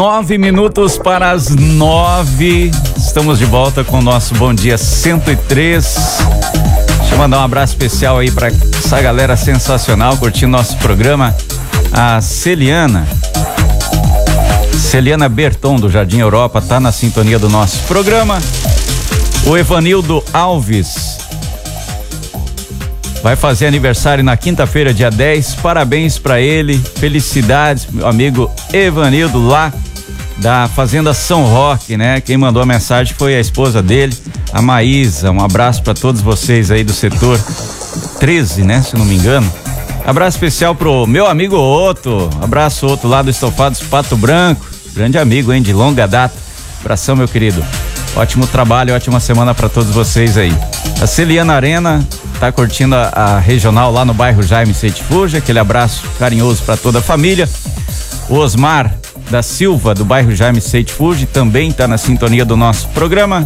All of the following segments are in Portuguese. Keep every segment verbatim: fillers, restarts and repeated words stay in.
Nove minutos para as nove. Estamos de volta com o nosso Bom Dia cento e três. Deixa eu mandar um abraço especial aí para essa galera sensacional curtindo nosso programa. A Celiana. Celiana Berton, do Jardim Europa, tá na sintonia do nosso programa. O Evanildo Alves vai fazer aniversário na quinta-feira, dia dez. Parabéns para ele, felicidades, meu amigo Evanildo, lá da Fazenda São Roque, né? Quem mandou a mensagem foi a esposa dele, a Maísa. Um abraço para todos vocês aí do setor treze, né? Se não me engano. Abraço especial pro meu amigo Otto. Abraço, Otto, lá do Estofados Pato Branco. Grande amigo, hein? De longa data. Abração, meu querido. Ótimo trabalho, ótima semana para todos vocês aí. A Celiana Arena tá curtindo a, a regional lá no bairro Jaime Seitifuja. Aquele abraço carinhoso para toda a família. O Osmar da Silva, do bairro Jaime Seitifuja, também tá na sintonia do nosso programa.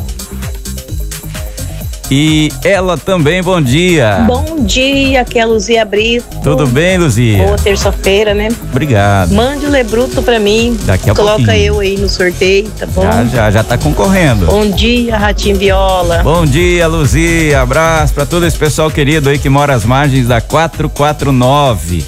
E ela também, bom dia. Bom dia, aqui é a Luzia Brito. Tudo bem, Luzia? Boa terça-feira, né? Obrigado. Mande o Lebruto pra mim. Daqui a Coloca pouquinho. eu aí no sorteio, tá bom? Já, já, já tá concorrendo. Bom dia, Ratinho Viola. Bom dia, Luzia. Abraço pra todo esse pessoal querido aí que mora às margens da quatrocentos e quarenta e nove.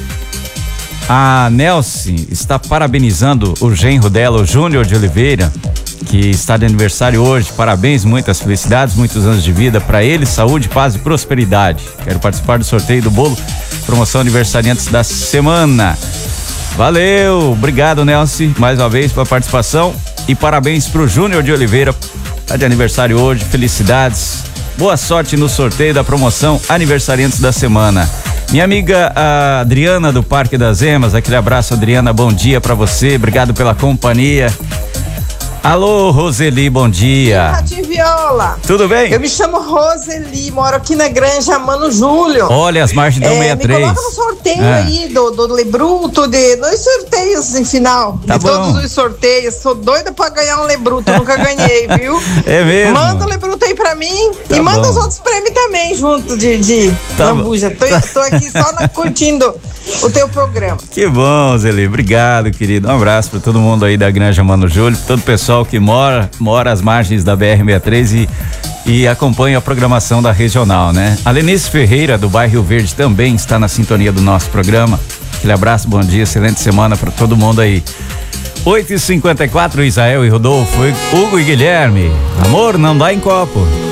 A Nelce está parabenizando o genro dela, o Júnior de Oliveira, que está de aniversário hoje. Parabéns, muitas felicidades, muitos anos de vida para ele, saúde, paz e prosperidade. Quero participar do sorteio do bolo, promoção aniversariantes da semana. Valeu, obrigado, Nelson, mais uma vez pela participação e parabéns pro Júnior de Oliveira, tá de aniversário hoje, felicidades, boa sorte no sorteio da promoção aniversariantes da semana. Minha amiga a Adriana do Parque das Emas, aquele abraço, Adriana, bom dia pra você, obrigado pela companhia. Alô, Roseli, bom dia. Ratinho Viola. Tudo bem? Eu me chamo Roseli, moro aqui na Granja Mano Júlio. Olha as margens da é, cento e sessenta e três. Me coloca no sorteio ah. aí do, do Lebruto, de dois sorteios em final. Tá de bom. Todos os sorteios. Sou doida pra ganhar um Lebruto, nunca ganhei, viu? É mesmo? Manda o Lebruto aí pra mim Tá e manda bom. os outros prêmios também junto de, de Tá lambuja. Tô, tô aqui só na, curtindo o teu programa. Que bom, Zeli, obrigado, querido. Um abraço pra todo mundo aí da Granja Mano Júlio, todo o pessoal que mora, mora às margens da B R sessenta e três e, e acompanha a programação da regional, né? A Lenice Ferreira, do bairro Rio Verde, também está na sintonia do nosso programa. Aquele abraço, bom dia, excelente semana pra todo mundo aí. oito e cinquenta e quatro, Isael e Rodolfo, Hugo e Guilherme. Amor não dá em copo.